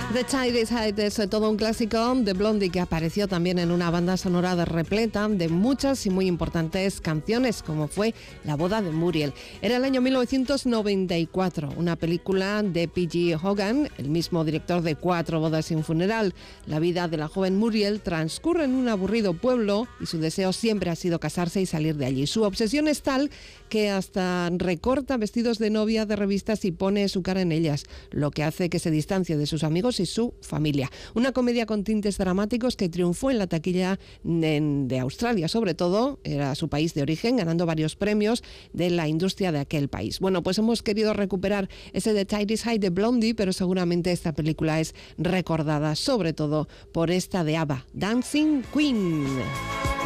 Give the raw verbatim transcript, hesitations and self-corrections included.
The Child is Hide es todo un clásico de Blondie que apareció también en una banda sonora de repleta de muchas y muy importantes canciones, como fue La boda de Muriel. Era el año mil novecientos noventa y cuatro, una película de P G Hogan, el mismo director de Cuatro bodas y un funeral. La vida de la joven Muriel transcurre en un aburrido pueblo y su deseo siempre ha sido casarse y salir de allí. Su obsesión es tal que hasta recorta vestidos de novia de revistas y pone su cara en ellas, lo que hace que se distancie de sus amigos y su familia. Una comedia con tintes dramáticos que triunfó en la taquilla de, de Australia, sobre todo, era su país de origen, ganando varios premios de la industria de aquel país. Bueno, pues hemos querido recuperar ese The Child is Hide de Blondie, pero seguramente esta película es recordada sobre todo por esta de ABBA, Dancing Queen.